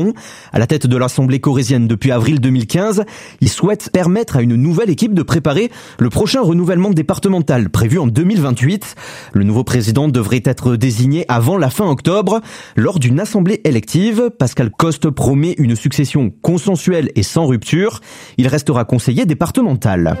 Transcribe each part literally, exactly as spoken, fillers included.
À la tête de l'Assemblée corrézienne depuis avril deux mille quinze, il souhaite permettre à une nouvelle équipe de préparer le prochain renouvellement départemental prévu en deux mille vingt-huit. Le nouveau président devrait être désigné avant la fin octobre. Lors d'une assemblée élective, Pascal Coste promet une succession consensuelle et sans rupture. Il restera conseiller départemental.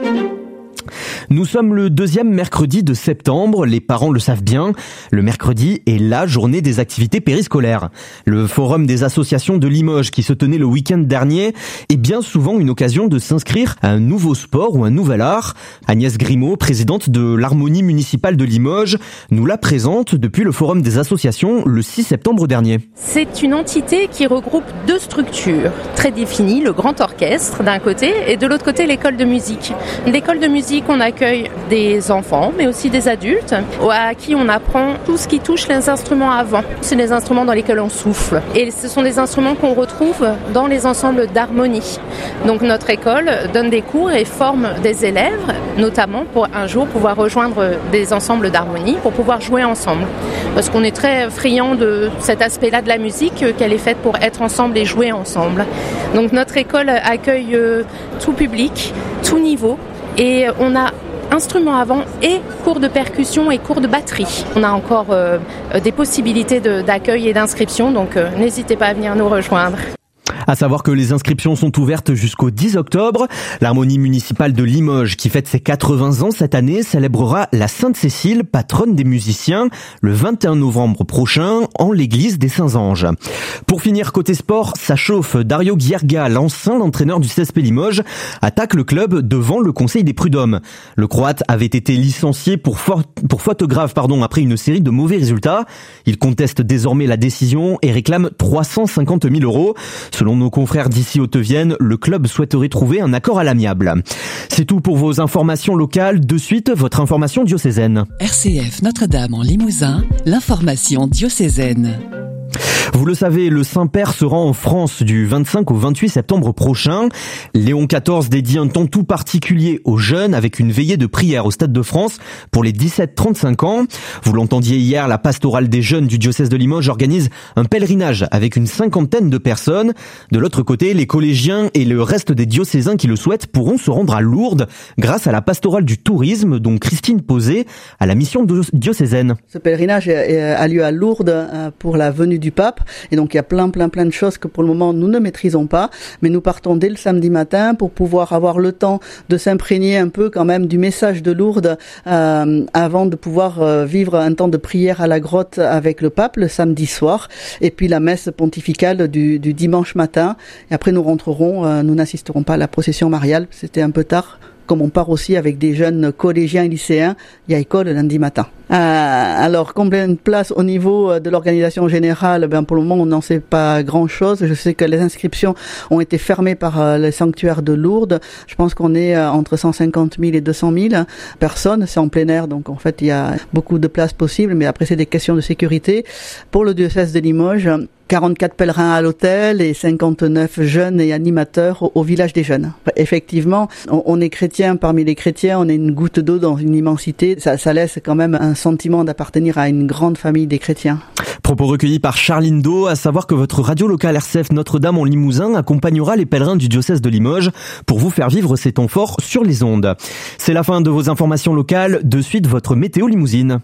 Nous sommes le deuxième mercredi de septembre, les parents le savent bien. Le mercredi est la journée des activités périscolaires. Le forum des associations de Limoges qui se tenait le week-end dernier est bien souvent une occasion de s'inscrire à un nouveau sport ou un nouvel art. Agnès Grimaud, présidente de l'Harmonie municipale de Limoges, nous la présente depuis le forum des associations le six septembre dernier. C'est une entité qui regroupe deux structures très définies, le grand orchestre d'un côté et de l'autre côté l'école de musique. L'école de musique, on accueille des enfants, mais aussi des adultes, à qui on apprend tout ce qui touche les instruments à vent. C'est les instruments dans lesquels on souffle. Et ce sont des instruments qu'on retrouve dans les ensembles d'harmonie. Donc notre école donne des cours et forme des élèves, notamment pour un jour pouvoir rejoindre des ensembles d'harmonie, pour pouvoir jouer ensemble. Parce qu'on est très friand de cet aspect-là de la musique, qu'elle est faite pour être ensemble et jouer ensemble. Donc notre école accueille tout public, tout niveau. Et on a instruments à vent et cours de percussion et cours de batterie. On a encore euh, des possibilités de, d'accueil et d'inscription, donc euh, n'hésitez pas à venir nous rejoindre. À savoir que les inscriptions sont ouvertes jusqu'au dix octobre. L'Harmonie municipale de Limoges, qui fête ses quatre-vingts ans cette année, célébrera la Sainte-Cécile, patronne des musiciens, le vingt et un novembre prochain, en l'église des Saints-Anges. Pour finir, côté sport, ça chauffe. Dario Gierga, l'ancien entraîneur du C S P Limoges, attaque le club devant le conseil des prud'hommes. Le Croate avait été licencié pour, for- pour faute grave pardon, après une série de mauvais résultats. Il conteste désormais la décision et réclame trois cent cinquante mille euros. Selon nos confrères d'ici Haute-Vienne, le club souhaiterait trouver un accord à l'amiable. C'est tout pour vos informations locales. De suite, votre information diocésaine. R C F Notre-Dame en Limousin, l'information diocésaine. Vous le savez, le Saint-Père sera en France du vingt-cinq au vingt-huit septembre prochain. Léon quatorze dédie un temps tout particulier aux jeunes avec une veillée de prière au Stade de France pour les dix-sept trente-cinq ans. Vous l'entendiez hier, la pastorale des jeunes du diocèse de Limoges organise un pèlerinage avec une cinquantaine de personnes. De l'autre côté, les collégiens et le reste des diocésains qui le souhaitent pourront se rendre à Lourdes grâce à la pastorale du tourisme dont Christine Posé a la mission diocésaine. Ce pèlerinage a lieu à Lourdes pour la venue du pape. Et donc il y a plein plein plein de choses que pour le moment nous ne maîtrisons pas, mais nous partons dès le samedi matin pour pouvoir avoir le temps de s'imprégner un peu quand même du message de Lourdes euh, avant de pouvoir euh, vivre un temps de prière à la grotte avec le pape le samedi soir, et puis la messe pontificale du, du dimanche matin. Et après nous rentrerons, euh, nous n'assisterons pas à la procession mariale, c'était un peu tard. Comme on part aussi avec des jeunes collégiens et lycéens, il y a école le lundi matin. Euh, alors, combien de places au niveau de l'organisation générale? Ben, pour le moment, on n'en sait pas grand-chose. Je sais que les inscriptions ont été fermées par euh, le sanctuaire de Lourdes. Je pense qu'on est euh, entre cent cinquante mille et deux cent mille personnes. C'est en plein air, donc en fait, il y a beaucoup de places possibles. Mais après, c'est des questions de sécurité. Pour le diocèse de Limoges, quarante-quatre pèlerins à l'hôtel et cinquante-neuf jeunes et animateurs au, au village des jeunes. Effectivement, on, on est chrétien parmi les chrétiens, on est une goutte d'eau dans une immensité. Ça, ça laisse quand même un sentiment d'appartenir à une grande famille des chrétiens. Propos recueillis par Charline Do, à savoir que votre radio locale R C F Notre-Dame en Limousin accompagnera les pèlerins du diocèse de Limoges pour vous faire vivre ces temps forts sur les ondes. C'est la fin de vos informations locales. De suite, votre météo limousine.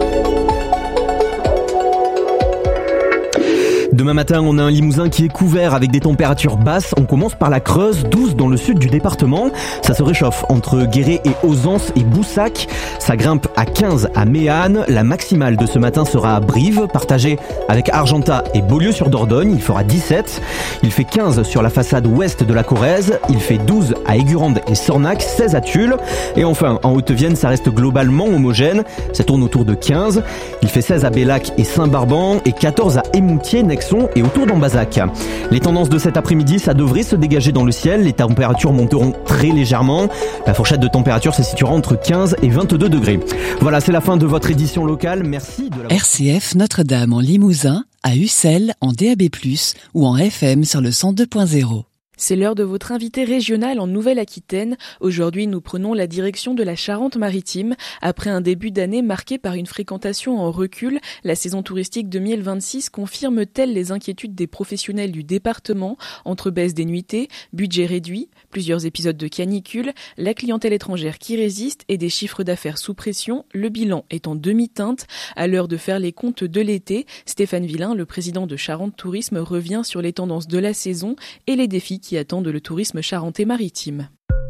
Demain matin, on a un Limousin qui est couvert avec des températures basses. On commence par la Creuse, douze dans le sud du département. Ça se réchauffe entre Guéret et Ozance et Boussac. Ça grimpe à quinze à Méane. La maximale de ce matin sera à Brive, partagée avec Argentat et Beaulieu-sur-Dordogne. Il fera dix-sept. Il fait quinze sur la façade ouest de la Corrèze. Il fait douze à Aigurande et Sornac, seize à Tulle. Et enfin, en Haute-Vienne, ça reste globalement homogène. Ça tourne autour de quinze. Il fait seize à Bellac et Saint-Barban et quatorze à Émoutier, Nexon et autour d'Ambazac. Les tendances de cet après-midi, ça devrait se dégager dans le ciel. Les températures monteront très légèrement. La fourchette de température se situera entre quinze et vingt-deux degrés. Voilà, c'est la fin de votre édition locale. Merci de la... R C F Notre-Dame en Limousin, à Ussel en D A B plus, ou en F M sur le cent deux point zéro. C'est l'heure de votre invité régional en Nouvelle-Aquitaine. Aujourd'hui, nous prenons la direction de la Charente-Maritime. Après un début d'année marqué par une fréquentation en recul, la saison touristique deux mille vingt-six confirme-t-elle les inquiétudes des professionnels du département entre baisse des nuitées, budget réduit, plusieurs épisodes de canicule, la clientèle étrangère qui résiste et des chiffres d'affaires sous pression, le bilan est en demi-teinte. À l'heure de faire les comptes de l'été, Stéphane Villain, le président de Charente Tourisme, revient sur les tendances de la saison et les défis qui attendent le tourisme charentais-maritime.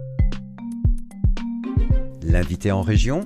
L'invité en région,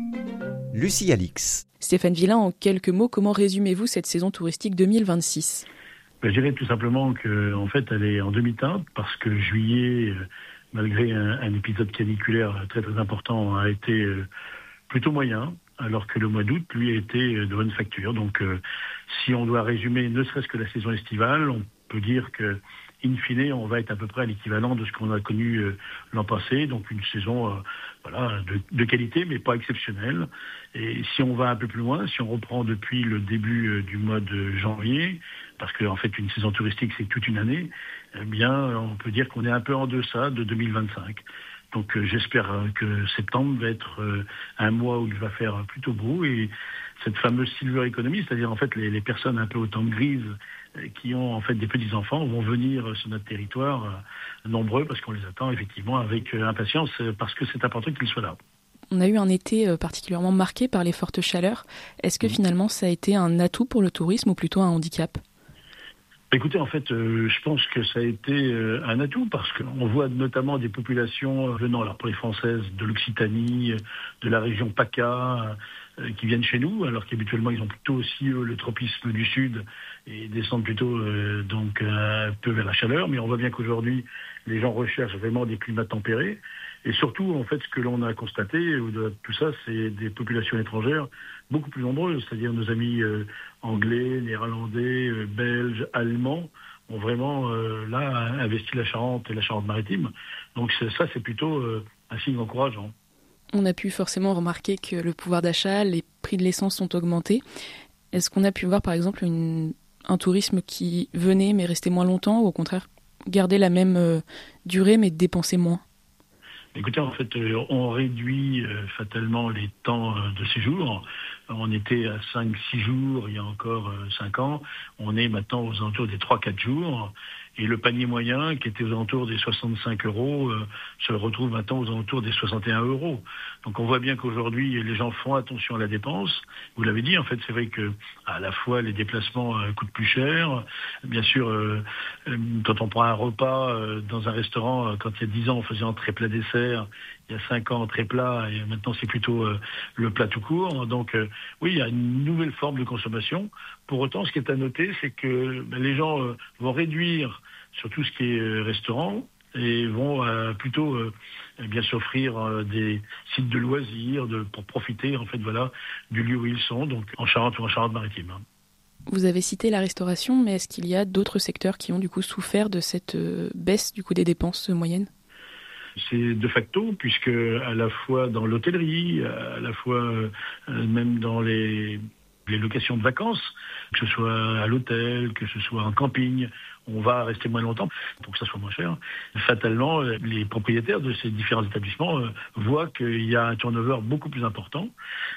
Lucie Alix. Stéphane Villain, en quelques mots, comment résumez-vous cette saison touristique deux mille vingt-six ? Ben, je dirais tout simplement qu'en fait, elle est en demi-teinte parce que juillet, malgré un, un épisode caniculaire très très important, a été plutôt moyen, alors que le mois d'août, lui, a été de bonne facture. Donc, euh, si on doit résumer ne serait-ce que la saison estivale, on peut dire que in fine, on va être à peu près à l'équivalent de ce qu'on a connu euh, l'an passé, donc une saison euh, voilà, de, de qualité, mais pas exceptionnelle. Et si on va un peu plus loin, si on reprend depuis le début euh, du mois de janvier, parce qu'en en fait une saison touristique c'est toute une année, eh bien on peut dire qu'on est un peu en deçà de deux mille vingt-cinq. Donc euh, j'espère euh, que septembre va être euh, un mois où il va faire plutôt beau et cette fameuse silver economy, c'est-à-dire en fait les, les personnes un peu aux tempes grises euh, qui ont en fait des petits enfants vont venir euh, sur notre territoire euh, nombreux parce qu'on les attend effectivement avec euh, impatience euh, parce que c'est important qu'ils soient là. On a eu un été euh, particulièrement marqué par les fortes chaleurs. Est-ce que mmh. finalement ça a été un atout pour le tourisme ou plutôt un handicap ? Écoutez, en fait, euh, je pense que ça a été euh, un atout parce qu'on voit notamment des populations venant, alors pour les Françaises, de l'Occitanie, de la région PACA, euh, qui viennent chez nous, alors qu'habituellement ils ont plutôt aussi euh, le tropisme du sud et descendent plutôt euh, donc un peu vers la chaleur. Mais on voit bien qu'aujourd'hui, les gens recherchent vraiment des climats tempérés. Et surtout, en fait, ce que l'on a constaté au-delà de tout ça, c'est des populations étrangères beaucoup plus nombreuses, c'est-à-dire nos amis euh, anglais, néerlandais, euh, belges, allemands ont vraiment euh, là investi la Charente et la Charente-Maritime. Donc c'est, ça, c'est plutôt euh, un signe encourageant. On a pu forcément remarquer que le pouvoir d'achat, les prix de l'essence sont augmentés. Est-ce qu'on a pu voir par exemple une, un tourisme qui venait mais restait moins longtemps ou au contraire garder la même euh, durée mais dépenser moins ? Écoutez, en fait, on réduit euh, fatalement les temps euh, de séjour. On était à cinq six jours il y a encore euh, cinq ans. On est maintenant aux alentours des trois quatre jours. Et le panier moyen, qui était aux alentours des soixante-cinq euros, euh, se retrouve maintenant aux alentours des soixante et un euros. Donc on voit bien qu'aujourd'hui, les gens font attention à la dépense. Vous l'avez dit, en fait, c'est vrai que à la fois les déplacements euh, coûtent plus cher. Bien sûr, euh, euh, quand on prend un repas euh, dans un restaurant, euh, quand il y a dix ans, on faisait entrée plat dessert. Il y a cinq ans, entrée plat, et maintenant c'est plutôt euh, le plat tout court. Donc euh, oui, il y a une nouvelle forme de consommation. Pour autant, ce qui est à noter, c'est que ben, les gens euh, vont réduire sur tout ce qui est euh, restaurant et vont euh, plutôt euh, bien s'offrir euh, des sites de loisirs de, pour profiter en fait voilà du lieu où ils sont, donc en Charente ou en Charente-Maritime. Vous avez cité la restauration, mais est-ce qu'il y a d'autres secteurs qui ont du coup souffert de cette euh, baisse du coup des dépenses moyennes ? C'est de facto, puisque à la fois dans l'hôtellerie, à la fois euh, même dans les, les locations de vacances, que ce soit à l'hôtel, que ce soit en camping, on va rester moins longtemps pour que ça soit moins cher. Fatalement, les propriétaires de ces différents établissements euh, voient qu'il y a un turnover beaucoup plus important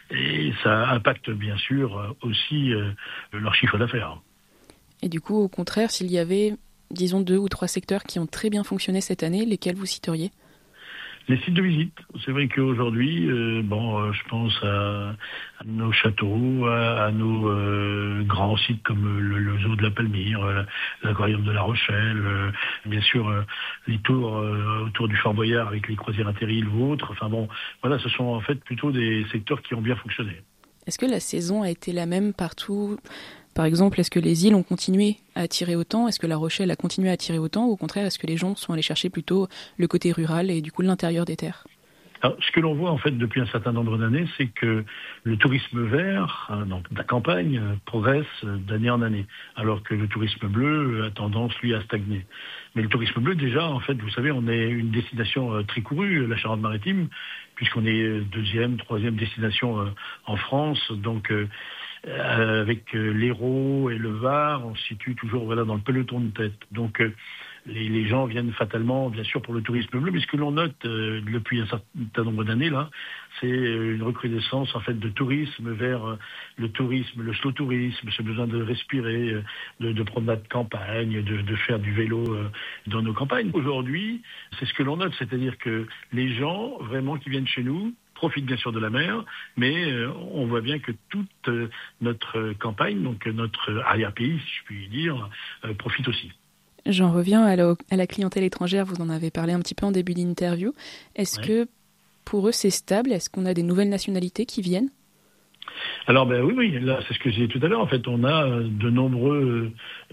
et ça impacte bien sûr aussi euh, leur chiffre d'affaires. Et du coup, au contraire, s'il y avait, disons, deux ou trois secteurs qui ont très bien fonctionné cette année, lesquels vous citeriez ? Les sites de visite, c'est vrai qu'aujourd'hui, euh, bon, euh, je pense à, à nos châteaux, à, à nos euh, grands sites comme le, le zoo de la Palmyre, euh, l'aquarium de La Rochelle, euh, bien sûr euh, les tours euh, autour du Fort Boyard avec les croisières intériles ou autres. Enfin bon, voilà, ce sont en fait plutôt des secteurs qui ont bien fonctionné. Est-ce que la saison a été la même partout ? Par exemple, est-ce que les îles ont continué à attirer autant ? Est-ce que La Rochelle a continué à attirer autant ? Ou au contraire, est-ce que les gens sont allés chercher plutôt le côté rural et du coup l'intérieur des terres ? Alors, ce que l'on voit en fait depuis un certain nombre d'années, c'est que le tourisme vert, hein, donc la campagne, euh, progresse d'année en année, alors que le tourisme bleu a tendance, lui, à stagner. Mais le tourisme bleu, déjà, en fait, vous savez, on est une destination euh, très courue, la Charente-Maritime, puisqu'on est deuxième, troisième destination euh, en France, donc euh, Euh, avec euh, l'Hérault et le Var, on se situe toujours voilà dans le peloton de tête. Donc euh, les, les gens viennent fatalement, bien sûr, pour le tourisme bleu. Mais ce que l'on note euh, depuis un certain nombre d'années, là, c'est une recrudescence en fait de tourisme vers le tourisme, le slow tourisme, ce besoin de respirer, de, de promenade campagne, de, de faire du vélo dans nos campagnes. Aujourd'hui, c'est ce que l'on note, c'est-à-dire que les gens vraiment qui viennent chez nous profitent bien sûr de la mer, mais euh, on voit bien que toute euh, notre campagne, donc notre arrière-pays, si je puis dire, euh, profite aussi. J'en reviens à la, à la clientèle étrangère, vous en avez parlé un petit peu en début d'interview. Est-ce ouais. que pour eux c'est stable ? Est-ce qu'on a des nouvelles nationalités qui viennent ? Alors ben oui, oui, là c'est ce que j'ai dit tout à l'heure. En fait, on a de nombreux,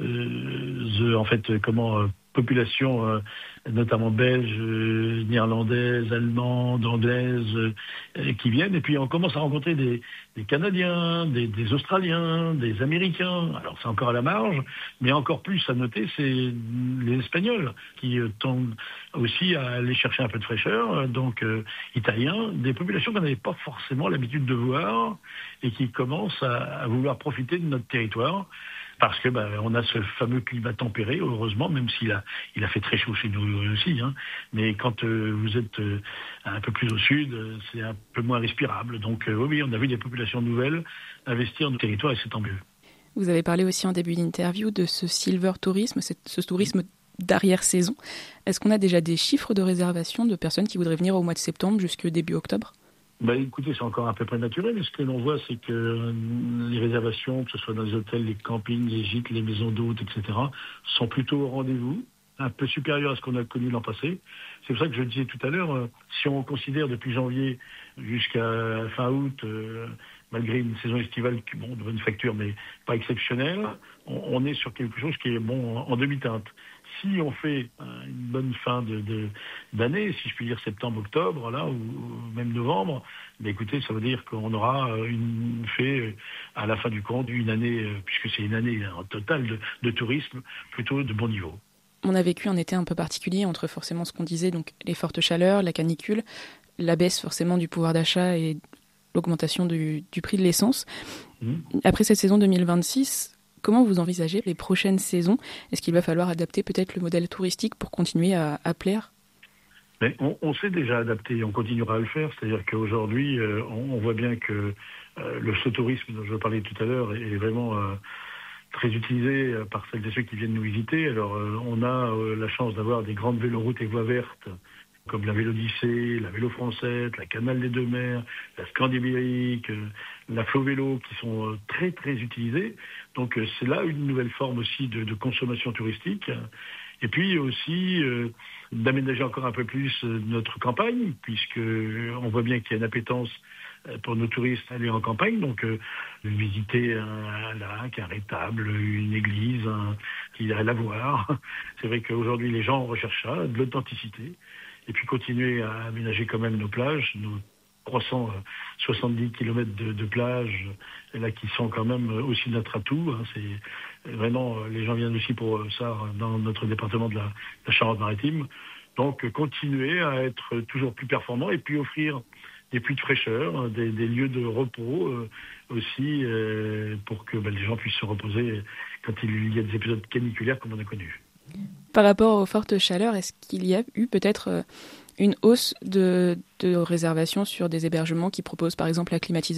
euh, en fait, comment euh, populations, euh, notamment belges, euh, néerlandaises, allemandes, anglaises, euh, qui viennent. Et puis on commence à rencontrer des, des Canadiens, des, des Australiens, des Américains. Alors c'est encore à la marge, mais encore plus à noter, c'est les Espagnols qui euh, tendent aussi à aller chercher un peu de fraîcheur. Donc euh, Italiens, des populations qu'on n'avait pas forcément l'habitude de voir et qui commencent à, à vouloir profiter de notre territoire. Parce que bah, on a ce fameux climat tempéré, heureusement, même s'il a il a fait très chaud chez nous aussi. Hein. Mais quand euh, vous êtes euh, un peu plus au sud, euh, c'est un peu moins respirable. Donc euh, oui, on a vu des populations nouvelles investir dans nos territoires et c'est tant mieux. Vous avez parlé aussi en début d'interview de ce silver tourisme, ce tourisme d'arrière-saison. Est-ce qu'on a déjà des chiffres de réservation de personnes qui voudraient venir au mois de septembre jusqu'au début octobre ? Bah, écoutez, c'est encore à peu près naturel, mais ce que l'on voit, c'est que les réservations, que ce soit dans les hôtels, les campings, les gîtes, les maisons d'hôtes, et cetera, sont plutôt au rendez-vous, un peu supérieurs à ce qu'on a connu l'an passé. C'est pour ça que je disais tout à l'heure, euh, si on considère depuis janvier jusqu'à fin août, euh, malgré une saison estivale qui, bon, de bonne facture, mais pas exceptionnelle, on, on est sur quelque chose qui est bon en, en demi-teinte. Si on fait une bonne fin de, de, d'année, si je puis dire septembre, octobre, là, ou, ou même novembre, mais écoutez, ça veut dire qu'on aura une, fait à la fin du compte une année, puisque c'est une année en total de, de tourisme, plutôt de bon niveau. On a vécu un été un peu particulier entre forcément ce qu'on disait, donc les fortes chaleurs, la canicule, la baisse forcément du pouvoir d'achat et l'augmentation du, du prix de l'essence. Mmh. Après cette saison deux mille vingt-six, comment vous envisagez les prochaines saisons ? Est-ce qu'il va falloir adapter peut-être le modèle touristique pour continuer à, à plaire ? Mais on, on s'est déjà adapté et on continuera à le faire. C'est-à-dire qu'aujourd'hui, euh, on, on voit bien que euh, le slow-tourisme dont je parlais tout à l'heure est, est vraiment euh, très utilisé par celles et ceux qui viennent nous visiter. Alors, euh, on a euh, la chance d'avoir des grandes véloroutes et voies vertes comme la Vélodyssée, la Vélo Française, la Canal des Deux Mers, la Scandibérique, euh, la Flo Vélo, qui sont euh, très très utilisées. Donc euh, c'est là une nouvelle forme aussi de, de consommation touristique. Et puis aussi euh, d'aménager encore un peu plus euh, notre campagne, puisque euh, on voit bien qu'il y a une appétence euh, pour nos touristes à aller en campagne. Donc euh, visiter un, un lac, un rétable, une église, un, qu'il irait la voir. C'est vrai qu'aujourd'hui les gens recherchent ça, de l'authenticité. Et puis continuer à aménager quand même nos plages, nos trois cent soixante-dix kilomètres de, de plages, là qui sont quand même aussi notre atout. Hein, c'est vraiment, les gens viennent aussi pour ça dans notre département de la, la Charente-Maritime. Donc continuer à être toujours plus performant et puis offrir des puits de fraîcheur, des, des lieux de repos euh, aussi euh, pour que ben, les gens puissent se reposer quand il y a des épisodes caniculaires comme on a connu. Par rapport aux fortes chaleurs, est-ce qu'il y a eu peut-être une hausse de, de réservations sur des hébergements qui proposent par exemple la climatisation ?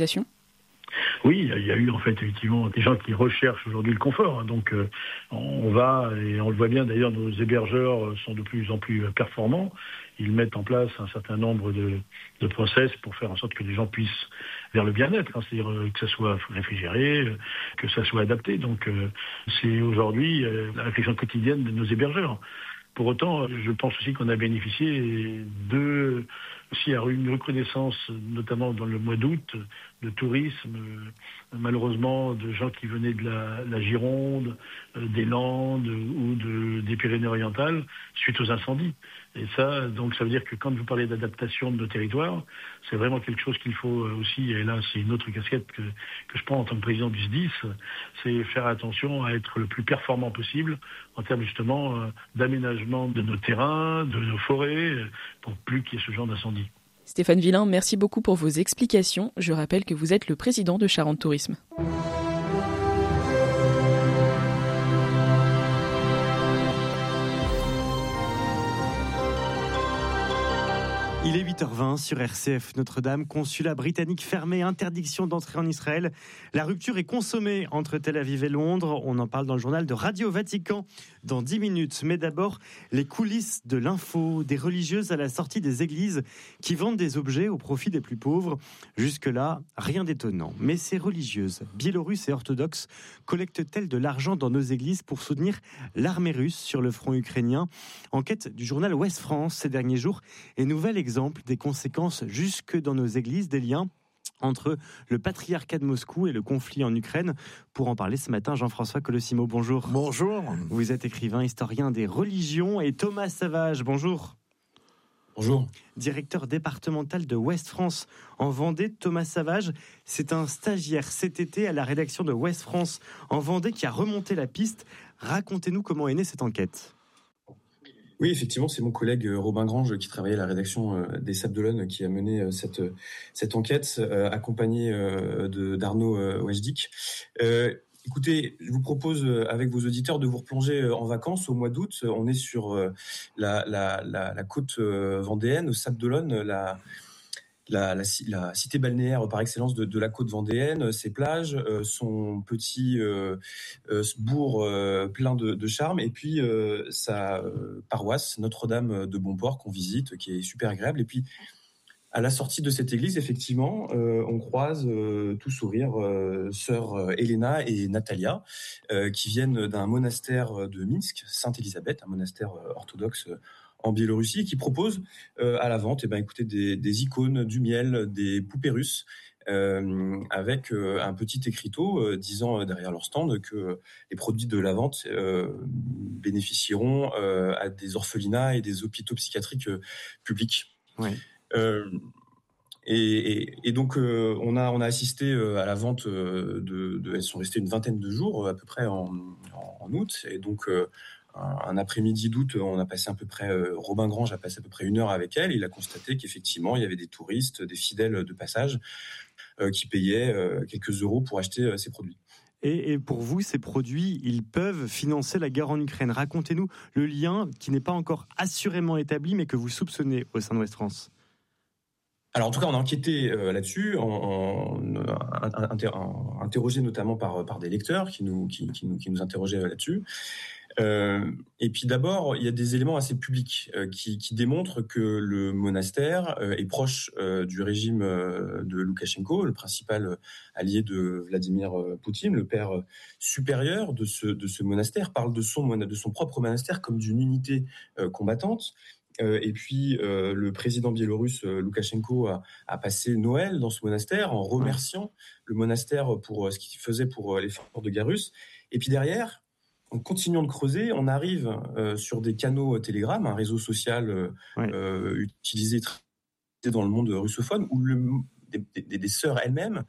Oui, il y a eu en fait effectivement des gens qui recherchent aujourd'hui le confort. Donc euh, on va, et on le voit bien d'ailleurs, nos hébergeurs sont de plus en plus performants. Ils mettent en place un certain nombre de, de process pour faire en sorte que les gens puissent vers le bien-être, hein, c'est-à-dire que ça soit réfrigéré, que ça soit adapté. Donc euh, c'est aujourd'hui euh, la réflexion quotidienne de nos hébergeurs. Pour autant, je pense aussi qu'on a bénéficié de aussi à une recrudescence, notamment dans le mois d'août, de tourisme, malheureusement de gens qui venaient de la, la Gironde, des Landes ou de, des Pyrénées-Orientales suite aux incendies. Et ça, donc ça veut dire que quand vous parlez d'adaptation de nos territoires, c'est vraiment quelque chose qu'il faut aussi, et là c'est une autre casquette que, que je prends en tant que président du S D I S, c'est faire attention à être le plus performant possible en termes justement d'aménagement de nos terrains, de nos forêts, pour plus qu'il y ait ce genre d'incendie. Stéphane Villain, merci beaucoup pour vos explications. Je rappelle que vous êtes le président de Charente Tourisme. Il est huit heures vingt sur R C F Notre-Dame, consulat britannique fermé, interdiction d'entrer en Israël. La rupture est consommée entre Tel Aviv et Londres. On en parle dans le journal de Radio Vatican dans dix minutes. Mais d'abord, les coulisses de l'info, des religieuses à la sortie des églises qui vendent des objets au profit des plus pauvres. Jusque-là, rien d'étonnant. Mais ces religieuses, biélorusses et orthodoxes, collectent-elles de l'argent dans nos églises pour soutenir l'armée russe sur le front ukrainien ? Enquête du journal Ouest France ces derniers jours et nouvel exemple des conséquences jusque dans nos églises, des liens entre le patriarcat de Moscou et le conflit en Ukraine. Pour en parler ce matin, Jean-François Colossimo, bonjour. Bonjour. Vous êtes écrivain, historien des religions, et Thomas Savage, bonjour. Bonjour. Directeur départemental de Ouest France en Vendée. Thomas Savage, c'est un stagiaire cet été à la rédaction de Ouest France en Vendée qui a remonté la piste. Racontez-nous comment est née cette enquête. Oui, effectivement, c'est mon collègue Robin Grange qui travaillait à la rédaction des Sables d'Olonne qui a mené cette cette enquête, euh, accompagné euh, de d'Arnaud euh, Wajdik. Euh, écoutez, je vous propose avec vos auditeurs de vous replonger en vacances au mois d'août. On est sur la la la, la côte vendéenne, aux Sables d'Olonne, la La, la, la cité balnéaire par excellence de, de la côte vendéenne, ses plages, euh, son petit euh, euh, bourg euh, plein de, de charme, et puis euh, sa euh, paroisse Notre-Dame de Bonport qu'on visite, qui est super agréable. Et puis à la sortie de cette église, effectivement, euh, on croise euh, tout sourire euh, sœur Elena et Natalia, euh, qui viennent d'un monastère de Minsk, Sainte-Élisabeth, un monastère orthodoxe en Biélorussie, qui propose euh, à la vente, eh ben, écoutez, des, des icônes, du miel, des poupées russes, euh, avec euh, un petit écriteau euh, disant euh, derrière leur stand que les produits de la vente euh, bénéficieront euh, à des orphelinats et des hôpitaux psychiatriques euh, publics. Oui. Euh, et, et, et donc euh, on a on a assisté euh, à la vente euh, de, de elles sont restées une vingtaine de jours euh, à peu près en, en, en août, et donc euh, un après-midi d'août, on a passé à peu près, euh, Robin Grange a passé à peu près une heure avec elle. Il a constaté qu'effectivement, il y avait des touristes, des fidèles de passage, euh, qui payaient euh, quelques euros pour acheter euh, ces produits. Et, et pour vous, ces produits, ils peuvent financer la guerre en Ukraine. Racontez-nous le lien qui n'est pas encore assurément établi, mais que vous soupçonnez au sein de Ouest France. Alors en tout cas, on a enquêté euh, là-dessus, on, on, on, inter, on, interrogé notamment par par des lecteurs qui nous qui, qui nous qui nous interrogeaient là-dessus. Euh, et puis d'abord, il y a des éléments assez publics euh, qui, qui démontrent que le monastère euh, est proche euh, du régime euh, de Loukachenko, le principal allié de Vladimir Poutine, le père supérieur de ce de ce monastère, parle de son de son propre monastère comme d'une unité euh, combattante. Euh, et puis euh, le président biélorusse euh, Loukachenko a, a passé Noël dans ce monastère en remerciant le monastère pour euh, ce qu'il faisait pour euh, l'effort de guerre russe. Et puis derrière, en continuant de creuser, on arrive euh, sur des canaux Telegram, un réseau social euh, ouais. euh, utilisé dans le monde russophone, où le, des, des, des sœurs elles-mêmes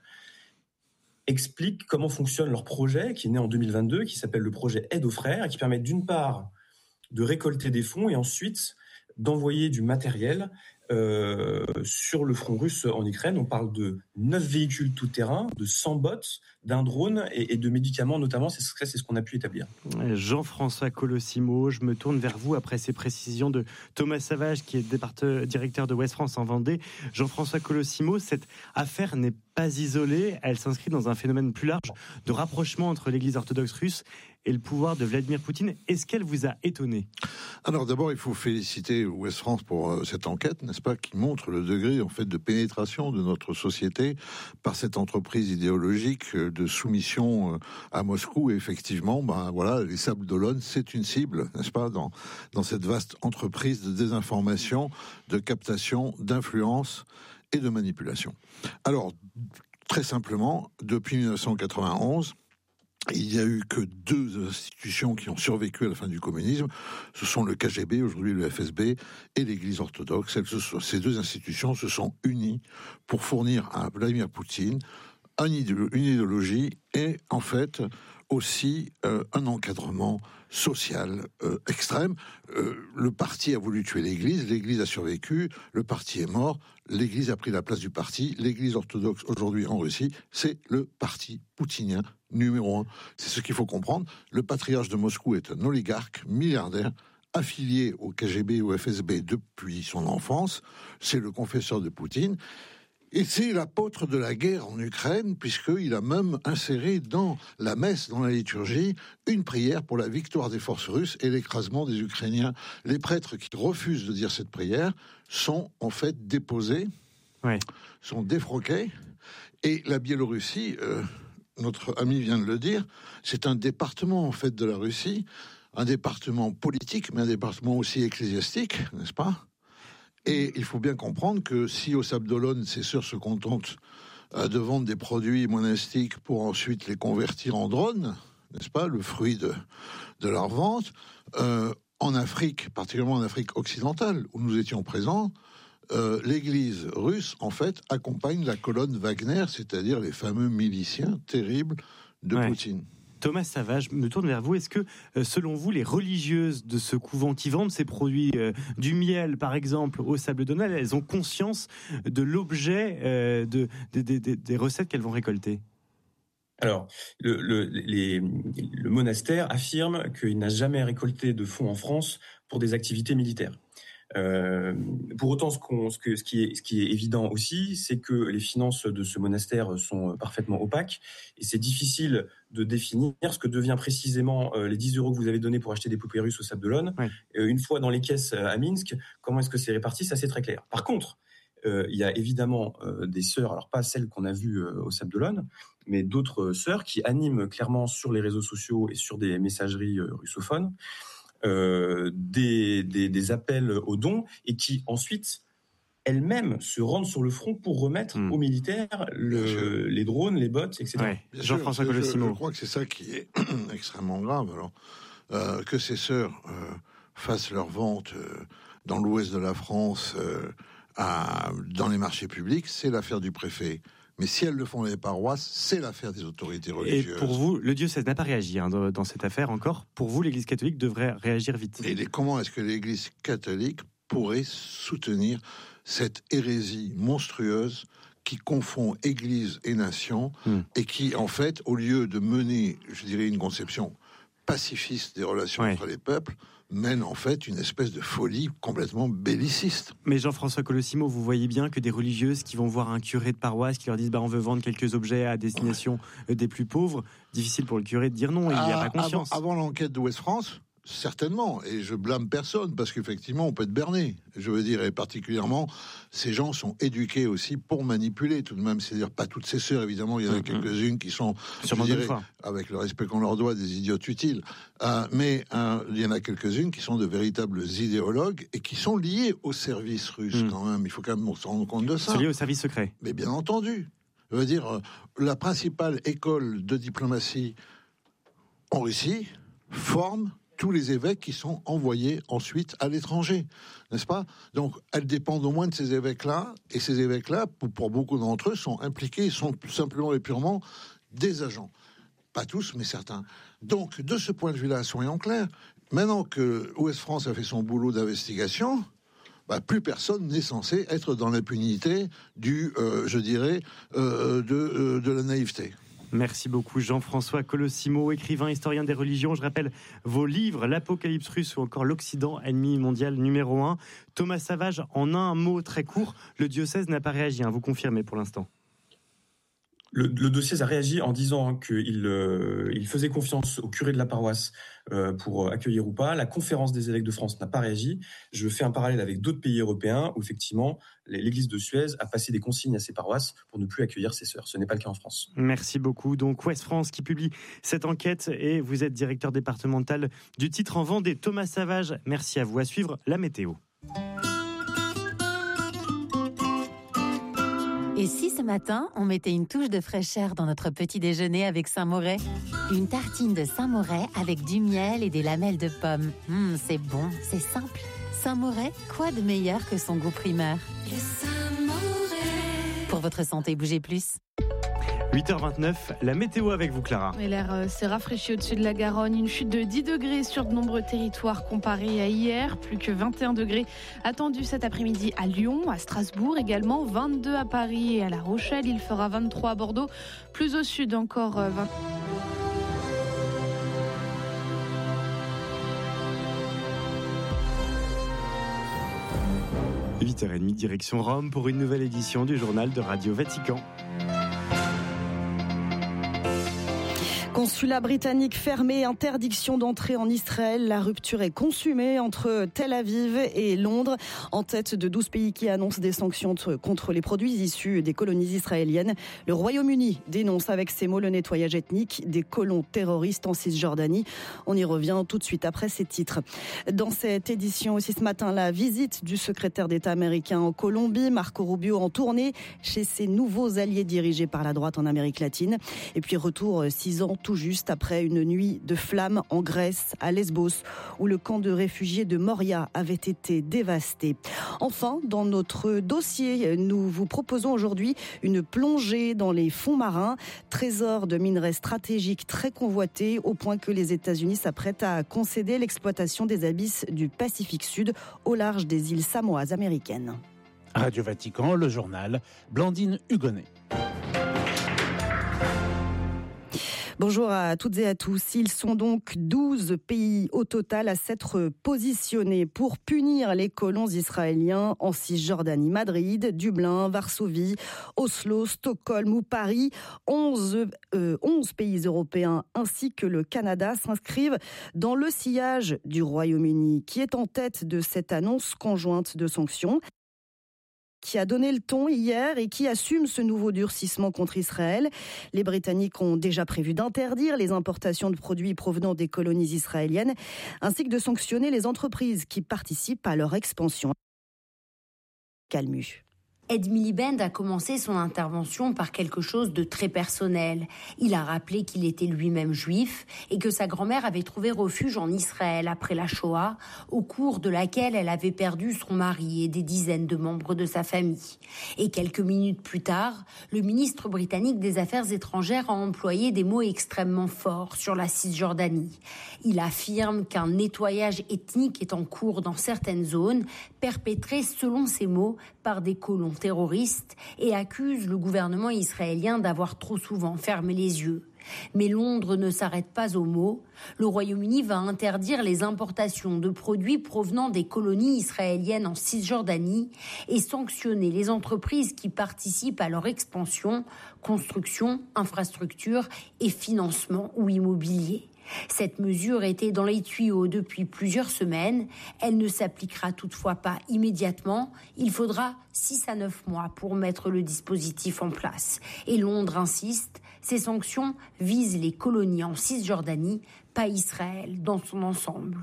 expliquent comment fonctionne leur projet, qui est né en deux mille vingt-deux, qui s'appelle le projet Aide aux frères, et qui permet d'une part de récolter des fonds et ensuite d'envoyer du matériel euh, sur le front russe en Ukraine. On parle de neuf véhicules tout-terrain, de cent bots, d'un drone et, et de médicaments notamment. C'est, c'est ce qu'on a pu établir. Jean-François Colossimo, je me tourne vers vous après ces précisions de Thomas Savage, qui est départe- directeur de Ouest France en Vendée. Jean-François Colossimo, cette affaire n'est pas isolée. Elle s'inscrit dans un phénomène plus large de rapprochement entre l'Église orthodoxe russe et le pouvoir de Vladimir Poutine. Est-ce qu'elle vous a étonné ? Alors d'abord, il faut féliciter Ouest France pour euh, cette enquête, n'est-ce pas, qui montre le degré en fait de pénétration de notre société par cette entreprise idéologique de soumission euh, à Moscou. Et effectivement, ben voilà, les Sables d'Olonne, c'est une cible, n'est-ce pas, dans dans cette vaste entreprise de désinformation, de captation, d'influence et de manipulation. Alors très simplement, depuis dix-neuf cent quatre-vingt-onze. Il n'y a eu que deux institutions qui ont survécu à la fin du communisme. Ce sont le K G B, aujourd'hui le F S B, et l'Église orthodoxe. Ces deux institutions se sont unies pour fournir à Vladimir Poutine une idéologie et, en fait, aussi euh, un encadrement social euh, extrême. Euh, le parti a voulu tuer l'Église, l'Église a survécu, le parti est mort, l'Église a pris la place du parti. L'Église orthodoxe, aujourd'hui en Russie, c'est le parti poutinien numéro un. C'est ce qu'il faut comprendre. Le patriarche de Moscou est un oligarque milliardaire affilié au K G B ou F S B depuis son enfance, c'est le confesseur de Poutine. Et c'est l'apôtre de la guerre en Ukraine, puisqu'il a même inséré dans la messe, dans la liturgie, une prière pour la victoire des forces russes et l'écrasement des Ukrainiens. Les prêtres qui refusent de dire cette prière sont en fait déposés, ouais. sont défroqués, et la Biélorussie, euh, notre ami vient de le dire, c'est un département en fait de la Russie, un département politique, mais un département aussi ecclésiastique, n'est-ce pas ? Et il faut bien comprendre que si au Sable d'Olonne, ces sœurs se contentent euh, de vendre des produits monastiques pour ensuite les convertir en drones, n'est-ce pas, le fruit de, de leur vente, euh, en Afrique, particulièrement en Afrique occidentale, où nous étions présents, euh, l'église russe, en fait, accompagne la colonne Wagner, c'est-à-dire les fameux miliciens terribles de ouais. Poutine. Thomas Savage, je me tourne vers vous. Est-ce que, selon vous, les religieuses de ce couvent qui vendent ces produits, euh, du miel par exemple, au Sable d'Olonne, elles ont conscience de l'objet euh, de, de, de, de, des recettes qu'elles vont récolter ? Alors, le, le, les, le monastère affirme qu'il n'a jamais récolté de fonds en France pour des activités militaires. Euh, pour autant, ce, qu'on, ce, que, ce, qui est, ce qui est évident aussi, c'est que les finances de ce monastère sont parfaitement opaques et c'est difficile de définir ce que devient précisément euh, les dix euros que vous avez donnés pour acheter des poupées russes au Sable d'Olonne. Ouais. Euh, une fois dans les caisses à Minsk, comment est-ce que c'est réparti ? Ça, c'est très clair. Par contre, euh, il y a évidemment euh, des sœurs, alors pas celles qu'on a vues euh, au Sable d'Olonne, mais d'autres sœurs qui animent clairement sur les réseaux sociaux et sur des messageries euh, russophones Euh, des, des, des appels aux dons et qui ensuite elles-mêmes se rendent sur le front pour remettre mmh. aux militaires le, les drones, les bots, et cetera. Ouais. Jean-François Colossimo. Je, je crois que c'est ça qui est extrêmement grave. Alors, euh, que ces sœurs euh, fassent leurs ventes euh, dans l'ouest de la France, euh, à, dans les marchés publics, c'est l'affaire du préfet. Mais si elles le font dans les paroisses, c'est l'affaire des autorités religieuses. Et pour vous, le diocèse n'a pas réagi hein, dans cette affaire encore. Pour vous, l'Église catholique devrait réagir vite. Et les, comment est-ce que l'Église catholique pourrait soutenir cette hérésie monstrueuse qui confond Église et nation hum. et qui, en fait, au lieu de mener, je dirais, une conception pacifiste des relations ouais. entre les peuples, mène en fait une espèce de folie complètement belliciste. Mais Jean-François Colossimo, vous voyez bien que des religieuses qui vont voir un curé de paroisse qui leur disent bah, on veut vendre quelques objets à destination ouais. des plus pauvres, difficile pour le curé de dire non, il n'y a pas conscience. Avant, avant l'enquête d'Ouest France, certainement, et je blâme personne, parce qu'effectivement, on peut être berné. Je veux dire, et particulièrement, ces gens sont éduqués aussi pour manipuler, tout de même. C'est-à-dire, pas toutes ces sœurs, évidemment, il y en a mmh. quelques-unes qui sont, je dirais, avec le respect qu'on leur doit, des idiotes utiles. Euh, mais euh, il y en a quelques-unes qui sont de véritables idéologues et qui sont liées au service russe, mmh. quand même. Il faut quand même se rendre compte de ça. Sont liées au service secret. Mais bien entendu. Je veux dire, euh, la principale école de diplomatie en Russie forme tous les évêques qui sont envoyés ensuite à l'étranger, n'est-ce pas ? Donc, elles dépendent au moins de ces évêques-là, et ces évêques-là, pour, pour beaucoup d'entre eux, sont impliqués, sont simplement et purement des agents. Pas tous, mais certains. Donc, de ce point de vue-là, soyons clairs, maintenant que Ouest France a fait son boulot d'investigation, bah, plus personne n'est censé être dans l'impunité du, euh, je dirais, euh, de, euh, de la naïveté. Merci beaucoup Jean-François Colossimo, écrivain, historien des religions. Je rappelle vos livres, L'Apocalypse russe ou encore L'Occident, ennemi mondial numéro un. Thomas Savage, en un mot très court, le diocèse n'a pas réagi, hein, vous confirmez pour l'instant ? Le, le diocèse a réagi en disant qu'il euh, il faisait confiance au curé de la paroisse euh, pour accueillir ou pas. La conférence des évêques de France n'a pas réagi. Je fais un parallèle avec d'autres pays européens où effectivement l'église de Suez a passé des consignes à ses paroisses pour ne plus accueillir ses sœurs. Ce n'est pas le cas en France. Merci beaucoup. Donc Ouest France qui publie cette enquête et vous êtes directeur départemental du Titre en Vendée. Thomas Savage, merci à vous. À suivre la météo. Et si ce matin, on mettait une touche de fraîcheur dans notre petit déjeuner avec Saint-Moret ? Une tartine de Saint-Moret avec du miel et des lamelles de pommes. Mmh, c'est bon, c'est simple. Saint-Moret, quoi de meilleur que son goût primaire ? Le Saint-Moret. Pour votre santé, bougez plus. huit heures vingt-neuf, la météo avec vous Clara. Et l'air euh, s'est rafraîchi au-dessus de la Garonne, une chute de dix degrés sur de nombreux territoires comparé à hier, plus que vingt et un degrés attendus cet après-midi à Lyon, à Strasbourg également, vingt-deux à Paris et à La Rochelle, il fera vingt-trois à Bordeaux, plus au sud encore euh, vingt... huit heures trente, direction Rome pour une nouvelle édition du journal de Radio Vatican. Consulat britannique fermé, interdiction d'entrée en Israël. La rupture est consumée entre Tel Aviv et Londres, en tête de douze pays qui annoncent des sanctions contre les produits issus des colonies israéliennes. Le Royaume-Uni dénonce avec ses mots le nettoyage ethnique des colons terroristes en Cisjordanie. On y revient tout de suite après ces titres. Dans cette édition aussi ce matin, la visite du secrétaire d'État américain en Colombie, Marco Rubio, en tournée chez ses nouveaux alliés dirigés par la droite en Amérique latine. Et puis retour six ans tout juste après une nuit de flammes en Grèce, à Lesbos, où le camp de réfugiés de Moria avait été dévasté. Enfin, dans notre dossier, nous vous proposons aujourd'hui une plongée dans les fonds marins, trésor de minerais stratégiques très convoités, au point que les États-Unis s'apprêtent à concéder l'exploitation des abysses du Pacifique Sud au large des îles samoas américaines. Radio Vatican, le journal, Blandine Hugonnet. Bonjour à toutes et à tous. Ils sont donc douze pays au total à s'être positionnés pour punir les colons israéliens en Cisjordanie. Madrid, Dublin, Varsovie, Oslo, Stockholm ou Paris. onze, euh, onze pays européens ainsi que le Canada s'inscrivent dans le sillage du Royaume-Uni, qui est en tête de cette annonce conjointe de sanctions, qui a donné le ton hier et qui assume ce nouveau durcissement contre Israël. Les Britanniques ont déjà prévu d'interdire les importations de produits provenant des colonies israéliennes, ainsi que de sanctionner les entreprises qui participent à leur expansion. Calmu. Ed Miliband a commencé son intervention par quelque chose de très personnel. Il a rappelé qu'il était lui-même juif et que sa grand-mère avait trouvé refuge en Israël après la Shoah, au cours de laquelle elle avait perdu son mari et des dizaines de membres de sa famille. Et quelques minutes plus tard, le ministre britannique des Affaires étrangères a employé des mots extrêmement forts sur la Cisjordanie. Il affirme qu'un nettoyage ethnique est en cours dans certaines zones, perpétré, selon ses mots, par des colons terroristes, et accuse le gouvernement israélien d'avoir trop souvent fermé les yeux. Mais Londres ne s'arrête pas aux mots. Le Royaume-Uni va interdire les importations de produits provenant des colonies israéliennes en Cisjordanie et sanctionner les entreprises qui participent à leur expansion, construction, infrastructure et financement ou immobilier. Cette mesure était dans les tuyaux depuis plusieurs semaines. Elle ne s'appliquera toutefois pas immédiatement. Il faudra six à neuf mois pour mettre le dispositif en place. Et Londres insiste, ces sanctions visent les colonies en Cisjordanie, pas Israël dans son ensemble.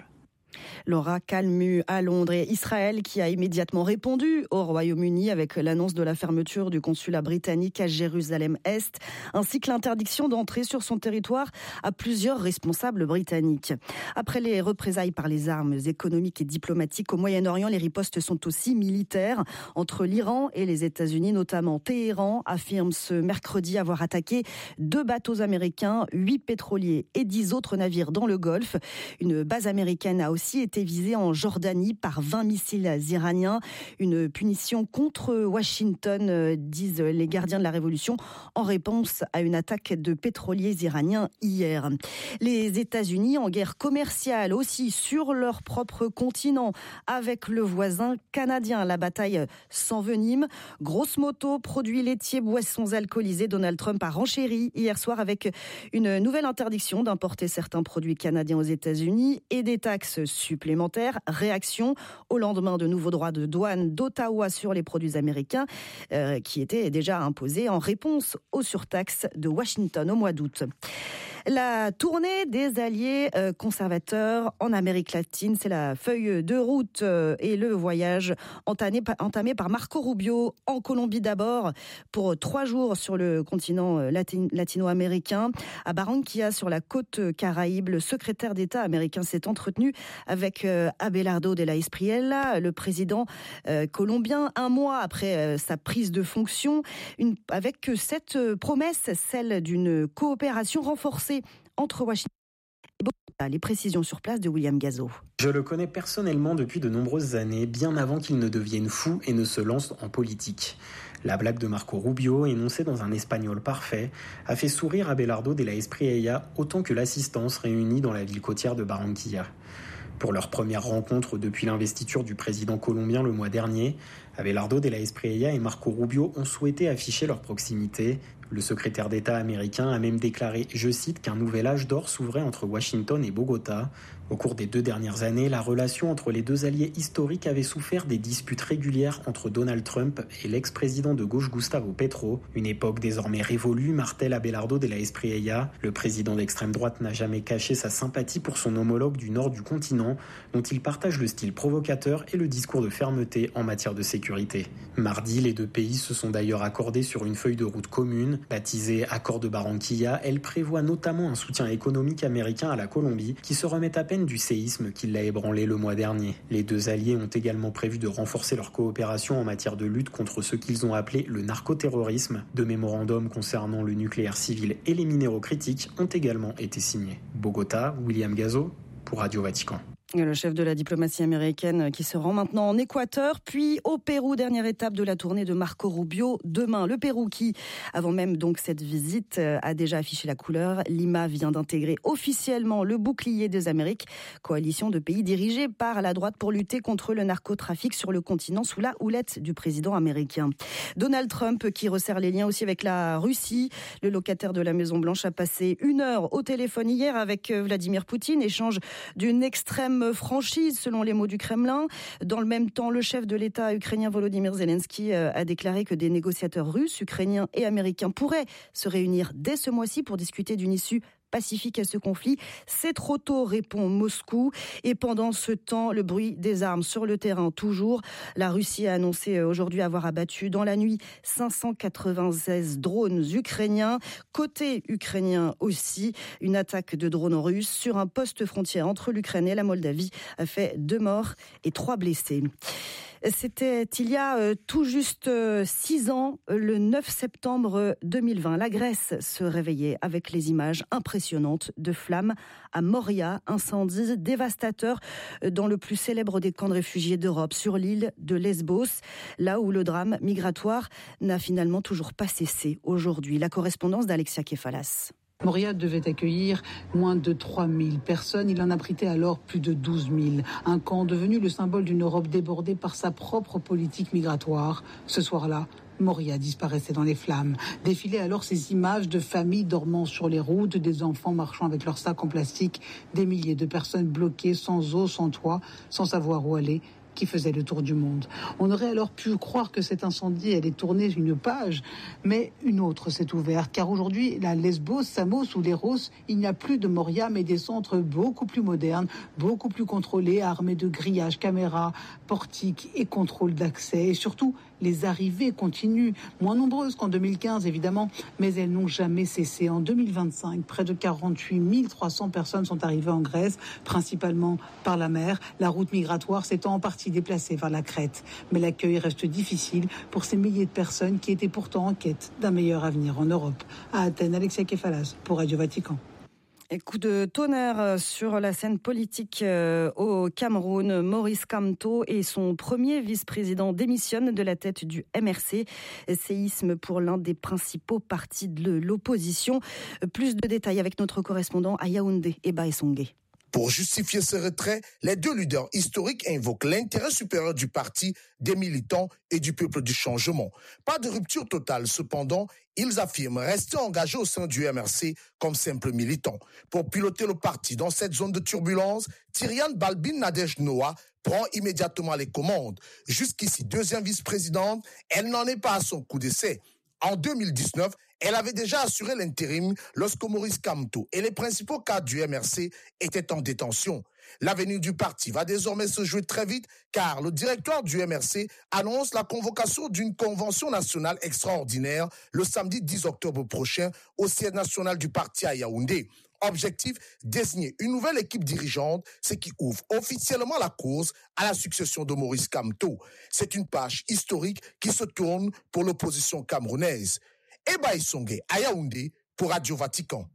Laura Calmu à Londres, et Israël qui a immédiatement répondu au Royaume-Uni avec l'annonce de la fermeture du consulat britannique à Jérusalem-Est, ainsi que l'interdiction d'entrer sur son territoire à plusieurs responsables britanniques. Après les représailles par les armes économiques et diplomatiques au Moyen-Orient, les ripostes sont aussi militaires entre l'Iran et les États-Unis, notamment Téhéran affirme ce mercredi avoir attaqué deux bateaux américains, huit pétroliers et dix autres navires dans le Golfe. Une base américaine a aussi été visée en Jordanie par vingt missiles iraniens. Une punition contre Washington, disent les gardiens de la Révolution, en réponse à une attaque de pétroliers iraniens hier. Les États-Unis en guerre commerciale aussi sur leur propre continent avec le voisin canadien. La bataille s'envenime. Grosse moto, produits laitiers, boissons alcoolisées. Donald Trump a renchéri hier soir avec une nouvelle interdiction d'importer certains produits canadiens aux États-Unis et des taxes supplémentaires. Réaction au lendemain de nouveaux droits de douane d'Ottawa sur les produits américains euh, qui étaient déjà imposés en réponse aux surtaxes de Washington au mois d'août. La tournée des alliés euh, conservateurs en Amérique latine, c'est la feuille de route euh, et le voyage entamé, entamé par Marco Rubio en Colombie d'abord pour trois jours sur le continent euh, latin, latino-américain. À Barranquilla, sur la côte caraïbe, le secrétaire d'État américain s'est entretenu avec euh, Abelardo de la Espriella, le président euh, colombien, un mois après euh, sa prise de fonction, une, avec cette euh, promesse, celle d'une coopération renforcée entre Washington et Bogota. Les précisions sur place de William Gazo. Je le connais personnellement depuis de nombreuses années, bien avant qu'il ne devienne fou et ne se lance en politique. La blague de Marco Rubio, énoncée dans un espagnol parfait, a fait sourire Abelardo de la Espriella autant que l'assistance réunie dans la ville côtière de Barranquilla. Pour leur première rencontre depuis l'investiture du président colombien le mois dernier, Abelardo de la Espriella et Marco Rubio ont souhaité afficher leur proximité. Le secrétaire d'État américain a même déclaré, je cite, qu'un nouvel âge d'or s'ouvrait entre Washington et Bogota. Au cours des deux dernières années, la relation entre les deux alliés historiques avait souffert des disputes régulières entre Donald Trump et l'ex-président de gauche Gustavo Petro. Une époque désormais révolue, martèle Abelardo de la Espriella. Le président d'extrême droite n'a jamais caché sa sympathie pour son homologue du nord du continent, dont il partage le style provocateur et le discours de fermeté en matière de sécurité. Mardi, les deux pays se sont d'ailleurs accordés sur une feuille de route commune. Baptisée Accord de Barranquilla, elle prévoit notamment un soutien économique américain à la Colombie qui se remet à peine du séisme qui l'a ébranlé le mois dernier. Les deux alliés ont également prévu de renforcer leur coopération en matière de lutte contre ce qu'ils ont appelé le narcoterrorisme. Deux mémorandums concernant le nucléaire civil et les minéraux critiques ont également été signés. Bogota, William Gazo pour Radio Vatican. Le chef de la diplomatie américaine qui se rend maintenant en Équateur, puis au Pérou, dernière étape de la tournée de Marco Rubio demain. Le Pérou qui, avant même donc cette visite, a déjà affiché la couleur. Lima vient d'intégrer officiellement le bouclier des Amériques, coalition de pays dirigée par la droite pour lutter contre le narcotrafic sur le continent sous la houlette du président américain. Donald Trump qui resserre les liens aussi avec la Russie. Le locataire de la Maison-Blanche a passé une heure au téléphone hier avec Vladimir Poutine, échange d'une extrême franchise selon les mots du Kremlin. Dans le même temps, le chef de l'État ukrainien Volodymyr Zelensky a déclaré que des négociateurs russes, ukrainiens et américains pourraient se réunir dès ce mois-ci pour discuter d'une issue pacifique à ce conflit. C'est trop tôt, répond Moscou. Et pendant ce temps, le bruit des armes sur le terrain toujours. La Russie a annoncé aujourd'hui avoir abattu dans la nuit cinq cent quatre-vingt-seize drones ukrainiens. Côté ukrainien aussi, une attaque de drones russes sur un poste frontière entre l'Ukraine et la Moldavie a fait deux morts et trois blessés. C'était il y a euh, tout juste euh, six ans, le neuf septembre deux mille vingt. La Grèce se réveillait avec les images impressionnantes de flammes à Moria, incendie dévastateur dans le plus célèbre des camps de réfugiés d'Europe, sur l'île de Lesbos, là où le drame migratoire n'a finalement toujours pas cessé aujourd'hui. La correspondance d'Alexia Kefalas. Moria devait accueillir moins de trois mille personnes. Il en abritait alors plus de douze mille. Un camp devenu le symbole d'une Europe débordée par sa propre politique migratoire. Ce soir-là, Moria disparaissait dans les flammes. Défilaient alors ces images de familles dormant sur les routes, des enfants marchant avec leurs sacs en plastique, des milliers de personnes bloquées, sans eau, sans toit, sans savoir où aller, qui faisait le tour du monde. On aurait alors pu croire que cet incendie allait tourner une page, mais une autre s'est ouverte, car aujourd'hui, la Lesbos, Samos ou Leros, il n'y a plus de Moria, mais des centres beaucoup plus modernes, beaucoup plus contrôlés, armés de grillages, caméras, portiques et contrôles d'accès. Et surtout, les arrivées continuent, moins nombreuses qu'en deux mille quinze évidemment, mais elles n'ont jamais cessé. En deux mille vingt-cinq, près de quarante-huit mille trois cents personnes sont arrivées en Grèce, principalement par la mer. La route migratoire s'étant en partie déplacée vers la Crète. Mais l'accueil reste difficile pour ces milliers de personnes qui étaient pourtant en quête d'un meilleur avenir en Europe. À Athènes, Alexia Kefalas pour Radio Vatican. Et coup de tonnerre sur la scène politique au Cameroun. Maurice Kamto et son premier vice-président démissionnent de la tête du M R C. Séisme pour l'un des principaux partis de l'opposition. Plus de détails avec notre correspondant à Yaoundé, Eba Essongé. Pour justifier ce retrait, les deux leaders historiques invoquent l'intérêt supérieur du parti, des militants et du peuple du changement. Pas de rupture totale, cependant, ils affirment rester engagés au sein du M R C comme simples militants. Pour piloter le parti dans cette zone de turbulence, Tyriane Balbin Nadej Noah prend immédiatement les commandes. Jusqu'ici deuxième vice-présidente, elle n'en est pas à son coup d'essai. En deux mille dix-neuf, elle avait déjà assuré l'intérim lorsque Maurice Kamto et les principaux cadres du M R C étaient en détention. L'avenir du parti va désormais se jouer très vite car le directoire du M R C annonce la convocation d'une convention nationale extraordinaire le samedi dix octobre prochain au siège national du parti à Yaoundé. Objectif, désigner une nouvelle équipe dirigeante, ce qui ouvre officiellement la course à la succession de Maurice Kamto. C'est une page historique qui se tourne pour l'opposition camerounaise. Eba Essongé à Yaoundé pour Radio Vatican.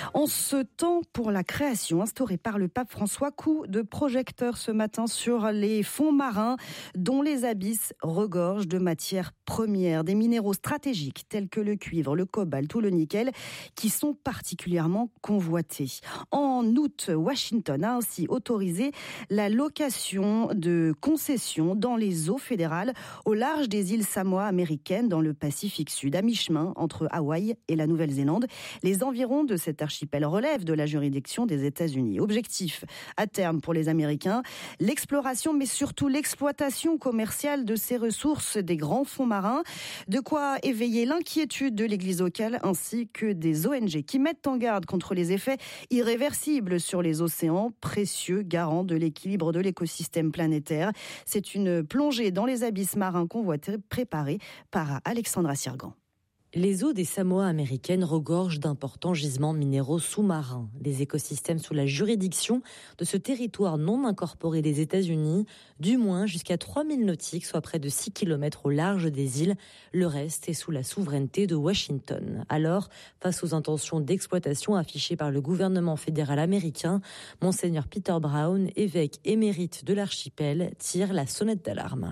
En ce temps pour la création instaurée par le pape François, coup de projecteur ce matin sur les fonds marins dont les abysses regorgent de matières premières, des minéraux stratégiques tels que le cuivre, le cobalt ou le nickel qui sont particulièrement convoités. En août, Washington a ainsi autorisé la location de concessions dans les eaux fédérales au large des îles Samoa américaines dans le Pacifique Sud, à mi-chemin entre Hawaï et la Nouvelle-Zélande. Les environs de cet archipel relèvent de la juridiction des États-Unis. Objectif à terme pour les Américains, l'exploration mais surtout l'exploitation commerciale de ces ressources des grands fonds marins, de quoi éveiller l'inquiétude de l'Église locale ainsi que des O N G qui mettent en garde contre les effets irréversibles sur les océans, précieux garants de l'équilibre de l'écosystème planétaire. C'est une plongée dans les abysses marins convoités préparée par Alexandra Sirgan. Les eaux des Samoa américaines regorgent d'importants gisements minéraux sous-marins. Les écosystèmes sous la juridiction de ce territoire non incorporé des États-Unis, du moins jusqu'à trois milles nautiques, soit près de six kilomètres au large des îles. Le reste est sous la souveraineté de Washington. Alors, face aux intentions d'exploitation affichées par le gouvernement fédéral américain, Monseigneur Peter Brown, évêque émérite de l'archipel, tire la sonnette d'alarme.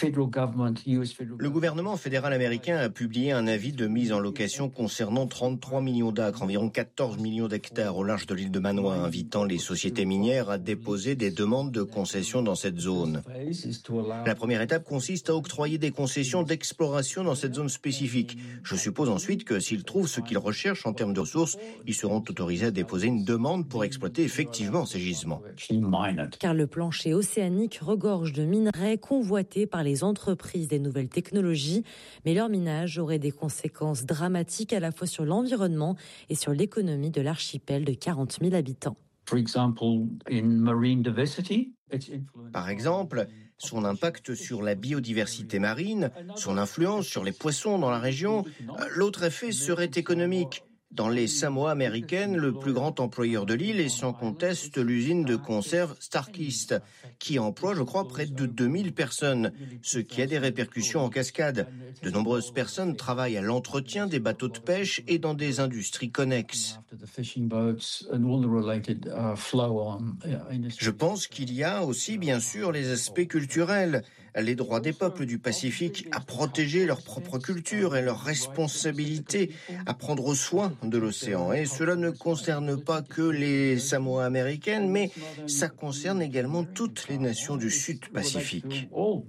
Le gouvernement fédéral américain a publié un avis de mise en location concernant trente-trois millions d'acres, environ quatorze millions d'hectares au large de l'île de Manoa, invitant les sociétés minières à déposer des demandes de concessions dans cette zone. La première étape consiste à octroyer des concessions d'exploration dans cette zone spécifique. Je suppose ensuite que s'ils trouvent ce qu'ils recherchent en termes de ressources, ils seront autorisés à déposer une demande pour exploiter effectivement ces gisements. Car le plancher océanique regorge de minerais convoités par les entreprises des nouvelles technologies, mais leur minage aurait des conséquences dramatiques à la fois sur l'environnement et sur l'économie de l'archipel de quarante mille habitants. Par exemple, son impact sur la biodiversité marine, son influence sur les poissons dans la région. L'autre effet serait économique. Dans les Samoa américaines, le plus grand employeur de l'île est sans conteste l'usine de conserve Starkist, qui emploie, je crois, près de deux mille personnes, ce qui a des répercussions en cascade. De nombreuses personnes travaillent à l'entretien des bateaux de pêche et dans des industries connexes. Je pense qu'il y a aussi, bien sûr, les aspects culturels, les droits des peuples du Pacifique à protéger leur propre culture et leur responsabilité à prendre soin de l'océan. Et cela ne concerne pas que les Samoa américaines, mais ça concerne également toutes les nations du Sud-Pacifique.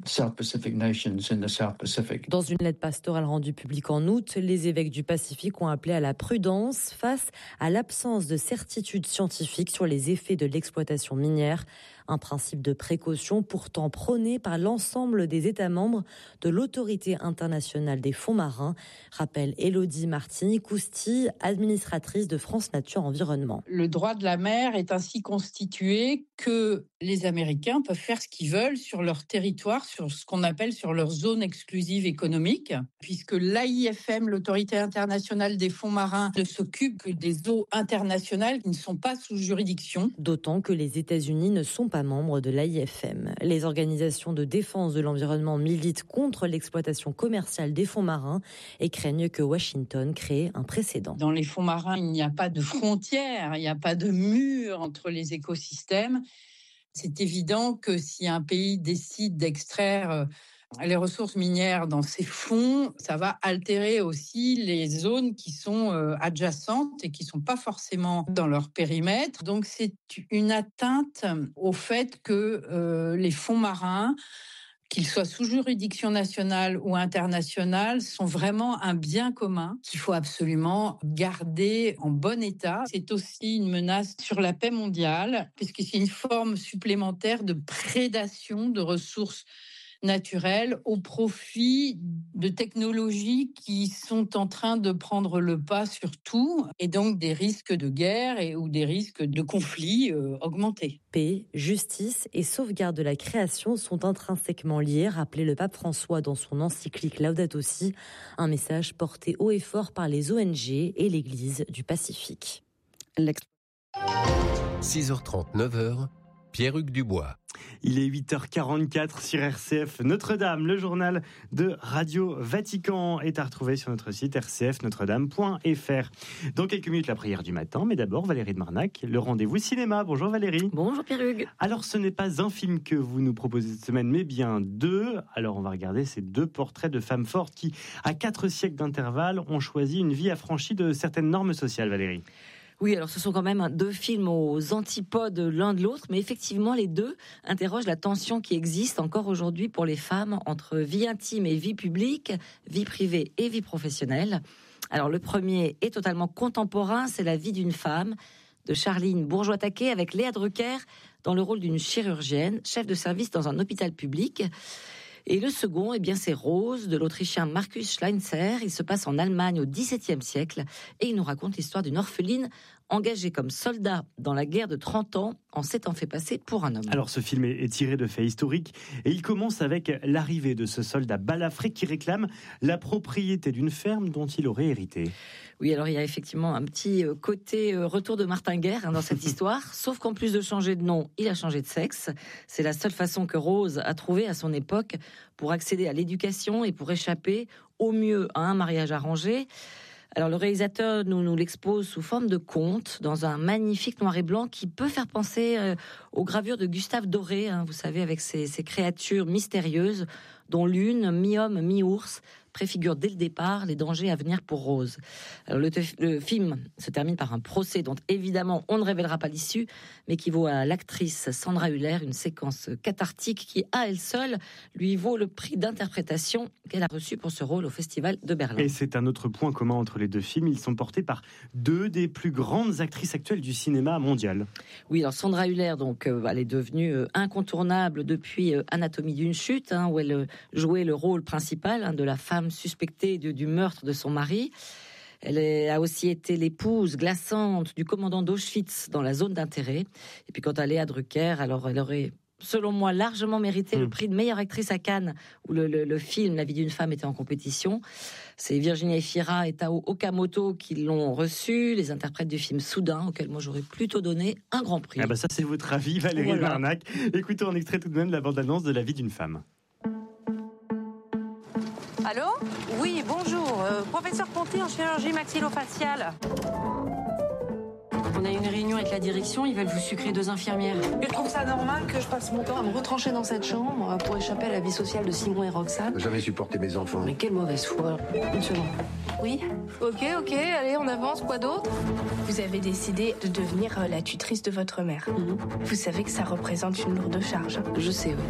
Dans une lettre pastorale rendue publique en août, les évêques du Pacifique ont appelé à la prudence face à l'absence de certitude scientifique sur les effets de l'exploitation minière. Un principe de précaution pourtant prôné par l'ensemble des États membres de l'Autorité internationale des fonds marins, rappelle Élodie Martini-Cousti, administratrice de France Nature Environnement. Le droit de la mer est ainsi constitué que les Américains peuvent faire ce qu'ils veulent sur leur territoire, sur ce qu'on appelle sur leur zone exclusive économique, puisque l'A I F M, l'Autorité internationale des fonds marins, ne s'occupe que des eaux internationales qui ne sont pas sous juridiction. D'autant que les États-Unis ne sont pas membres de l'A I F M. Les organisations de défense de l'environnement militent contre l'exploitation commerciale des fonds marins et craignent que Washington crée un précédent. Dans les fonds marins, il n'y a pas de frontières, il n'y a pas de mur entre les écosystèmes. C'est évident que si un pays décide d'extraire les ressources minières dans ces fonds, ça va altérer aussi les zones qui sont adjacentes et qui ne sont pas forcément dans leur périmètre. Donc c'est une atteinte au fait que euh, les fonds marins, qu'ils soient sous juridiction nationale ou internationale, sont vraiment un bien commun qu'il faut absolument garder en bon état. C'est aussi une menace sur la paix mondiale, puisque c'est une forme supplémentaire de prédation de ressources naturelles au profit de technologies qui sont en train de prendre le pas sur tout, et donc des risques de guerre et, ou des risques de conflits euh, augmentés. Paix, justice et sauvegarde de la création sont intrinsèquement liés, rappelait le pape François dans son encyclique Laudato Si, un message porté haut et fort par les O N G et l'Église du Pacifique. six heures trente, neuf heures, Pierre-Hugues Dubois. Il est huit heures quarante-quatre sur R C F Notre-Dame. Le journal de Radio Vatican est à retrouver sur notre site r c f notre dame point f r. Dans quelques minutes, la prière du matin. Mais d'abord, Valérie de Marnac, le rendez-vous cinéma. Bonjour Valérie. Bonjour Pierre-Hugues. Alors, ce n'est pas un film que vous nous proposez cette semaine, mais bien deux. Alors, on va regarder ces deux portraits de femmes fortes qui, à quatre siècles d'intervalle, ont choisi une vie affranchie de certaines normes sociales, Valérie. Oui, alors ce sont quand même deux films aux antipodes l'un de l'autre, mais effectivement les deux interrogent la tension qui existe encore aujourd'hui pour les femmes entre vie intime et vie publique, vie privée et vie professionnelle. Alors le premier est totalement contemporain, c'est la vie d'une femme, de Charline Bourgeois-Taquet avec Léa Drucker dans le rôle d'une chirurgienne, chef de service dans un hôpital public. Et le second, eh bien, c'est Rose, de l'Autrichien Markus Schleinzer. Il se passe en Allemagne au dix-septième siècle et il nous raconte l'histoire d'une orpheline engagée comme soldat dans la guerre de trente ans en s'étant fait passer pour un homme. Alors ce film est tiré de faits historiques et il commence avec l'arrivée de ce soldat balafré qui réclame la propriété d'une ferme dont il aurait hérité. Oui, alors il y a effectivement un petit côté retour de Martin Guerre hein, dans cette histoire, sauf qu'en plus de changer de nom, il a changé de sexe. C'est la seule façon que Rose a trouvé à son époque pour accéder à l'éducation et pour échapper au mieux à un mariage arrangé. Alors le réalisateur nous, nous l'expose sous forme de conte, dans un magnifique noir et blanc qui peut faire penser euh, aux gravures de Gustave Doré, hein, vous savez, avec ces, ces créatures mystérieuses, dont l'une, mi-homme, mi-ours, préfigure dès le départ les dangers à venir pour Rose. Alors le, te- le film se termine par un procès dont évidemment on ne révélera pas l'issue, mais qui vaut à l'actrice Sandra Hüller une séquence cathartique qui, à elle seule, lui vaut le prix d'interprétation qu'elle a reçu pour ce rôle au Festival de Berlin. Et c'est un autre point commun entre les deux films, ils sont portés par deux des plus grandes actrices actuelles du cinéma mondial. Oui, alors Sandra Hüller, donc, euh, elle est devenue euh, incontournable depuis euh, Anatomie d'une chute, hein, où elle euh, jouait le rôle principal hein, de la femme suspectée de, du meurtre de son mari. Elle est, a aussi été l'épouse glaçante du commandant d'Auschwitz dans La zone d'intérêt. Et puis quant à Léa Drucker, alors elle aurait, selon moi, largement mérité mmh. le prix de meilleure actrice à Cannes, où le, le, le film La vie d'une femme était en compétition. C'est Virginia Efira et Tao Okamoto qui l'ont reçu, les interprètes du film Soudain, auquel moi j'aurais plutôt donné un grand prix. Ah bah ça c'est votre avis, Valérie voilà. Marnac. Écoutons un extrait tout de même de la bande-annonce de La vie d'une femme. Allô ? Oui, bonjour. Euh, professeur Ponty en chirurgie maxillofaciale. On a une réunion avec la direction, ils veulent vous sucrer deux infirmières. Je trouve ça normal que je passe mon temps à me retrancher dans cette chambre pour échapper à la vie sociale de Simon et Roxane. J'avais supporté mes enfants. Mais quelle mauvaise foi. Une seconde. Oui ? Ok, ok, allez, on avance, quoi d'autre ? Vous avez décidé de devenir la tutrice de votre mère. Mmh. Vous savez que ça représente une lourde charge. Je sais, oui.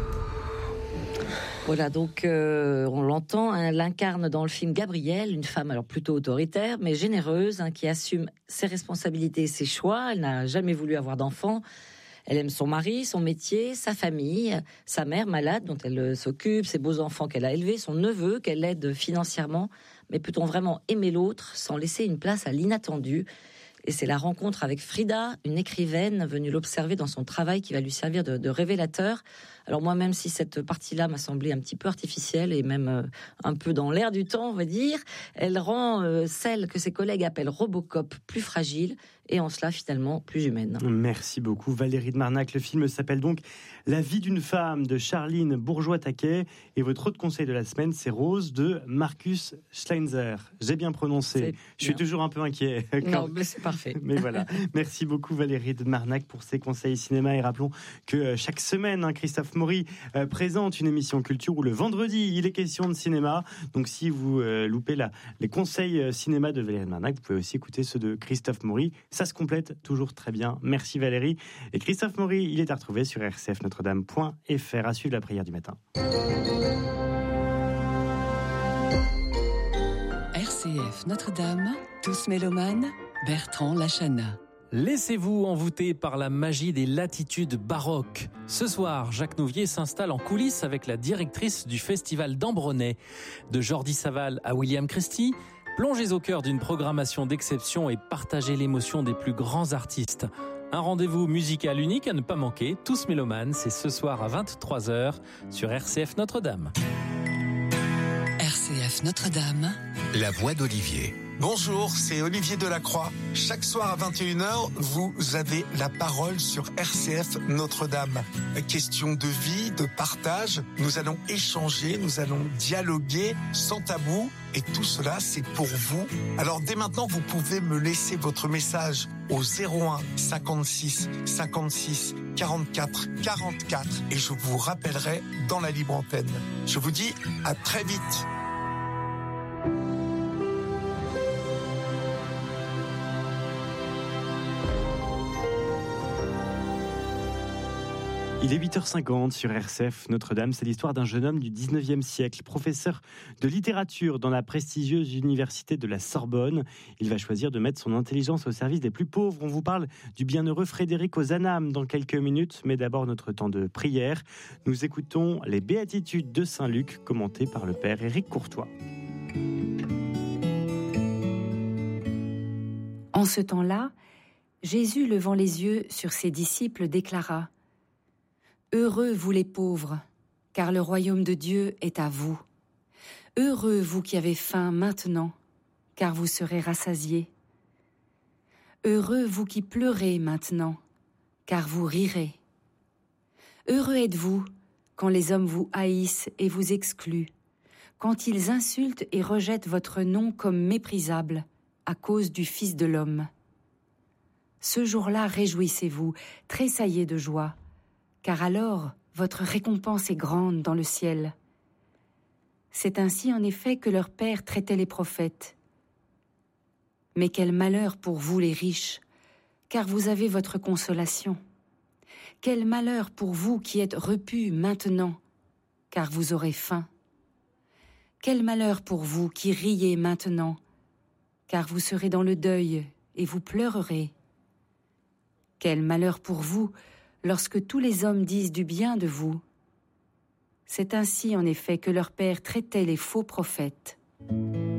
Voilà, donc euh, on l'entend, hein, elle incarne dans le film Gabrielle, une femme alors plutôt autoritaire, mais généreuse, hein, qui assume ses responsabilités et ses choix. Elle n'a jamais voulu avoir d'enfant. Elle aime son mari, son métier, sa famille, sa mère malade dont elle s'occupe, ses beaux-enfants qu'elle a élevés, son neveu qu'elle aide financièrement. Mais peut-on vraiment aimer l'autre sans laisser une place à l'inattendu ? Et c'est la rencontre avec Frida, une écrivaine venue l'observer dans son travail qui va lui servir de, de révélateur. Alors moi, même si cette partie-là m'a semblé un petit peu artificielle et même euh, un peu dans l'air du temps, on va dire, elle rend euh, celle que ses collègues appellent Robocop plus fragile et en cela finalement plus humaine. Merci beaucoup Valérie de Marnac. Le film s'appelle donc La vie d'une femme de Charline Bourgeois-Taquet et votre autre conseil de la semaine, c'est Rose de Markus Schleinzer. J'ai bien prononcé. C'est Je suis bien. Toujours un peu inquiet. Non, mais c'est parfait. Mais voilà. Merci beaucoup Valérie de Marnac pour ces conseils cinéma et rappelons que chaque semaine, hein, Christophe Maury euh, présente une émission culture où le vendredi, il est question de cinéma. Donc si vous euh, loupez la, les conseils euh, cinéma de Valérie de Marnac, vous pouvez aussi écouter ceux de Christophe Maury. Ça se complète toujours très bien. Merci Valérie. Et Christophe Maury, il est à retrouver sur r c f notre dame point f r. À suivre la prière du matin. R C F Notre-Dame, tous mélomanes, Bertrand Lachana. Laissez-vous envoûter par la magie des latitudes baroques. Ce soir, Jacques Nouvier s'installe en coulisses avec la directrice du festival d'Ambronay. De Jordi Saval à William Christie, plongez au cœur d'une programmation d'exception et partagez l'émotion des plus grands artistes. Un rendez-vous musical unique à ne pas manquer, Tous mélomanes, c'est ce soir à vingt-trois heures sur R C F Notre-Dame. R C F Notre-Dame, la voix d'Olivier. Bonjour, c'est Olivier Delacroix. Chaque soir à vingt et une heures, vous avez la parole sur R C F Notre-Dame. Question de vie, de partage, nous allons échanger, nous allons dialoguer sans tabou. Et tout cela, c'est pour vous. Alors dès maintenant, vous pouvez me laisser votre message au zéro un cinquante-six cinquante-six quarante-quatre quarante-quatre et je vous rappellerai dans la libre antenne. Je vous dis à très vite. Il est huit heures cinquante sur R C F Notre-Dame. C'est l'histoire d'un jeune homme du dix-neuvième siècle, professeur de littérature dans la prestigieuse université de la Sorbonne. Il va choisir de mettre son intelligence au service des plus pauvres. On vous parle du bienheureux Frédéric Ozanam dans quelques minutes, mais d'abord notre temps de prière. Nous écoutons les béatitudes de Saint-Luc, commentées par le père Éric Courtois. En ce temps-là, Jésus, levant les yeux sur ses disciples, déclara : Heureux vous les pauvres, car le royaume de Dieu est à vous. Heureux vous qui avez faim maintenant, car vous serez rassasiés. Heureux vous qui pleurez maintenant, car vous rirez. Heureux êtes-vous quand les hommes vous haïssent et vous excluent, quand ils insultent et rejettent votre nom comme méprisable à cause du Fils de l'homme. Ce jour-là, réjouissez-vous, tressaillez de joie, car alors votre récompense est grande dans le ciel. C'est ainsi en effet que leur père traitait les prophètes. Mais quel malheur pour vous les riches, car vous avez votre consolation. Quel malheur pour vous qui êtes repus maintenant, car vous aurez faim. Quel malheur pour vous qui riez maintenant, car vous serez dans le deuil et vous pleurerez. Quel malheur pour vous lorsque tous les hommes disent du bien de vous. C'est ainsi en effet que leur père traitait les faux prophètes.